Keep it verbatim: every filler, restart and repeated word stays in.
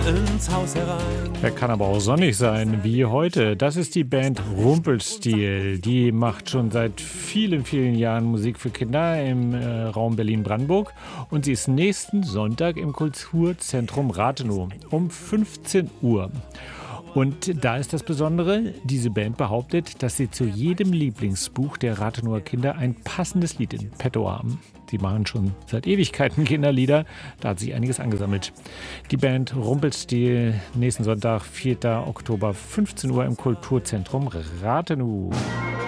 ins Haus herein. Er kann aber auch sonnig sein, wie heute. Das ist die Band Rumpelstilzchen. Die macht schon seit vielen, vielen Jahren Musik für Kinder im äh, Raum Berlin-Brandenburg. Und sie ist nächsten Sonntag im Kulturzentrum Rathenow um fünfzehn Uhr. Und da ist das Besondere, diese Band behauptet, dass sie zu jedem Lieblingsbuch der Rathenower Kinder ein passendes Lied in petto haben. Die machen schon seit Ewigkeiten Kinderlieder, da hat sich einiges angesammelt. Die Band Rumpelstilzchen nächsten Sonntag, vierten Oktober, fünfzehn Uhr im Kulturzentrum Rathenow.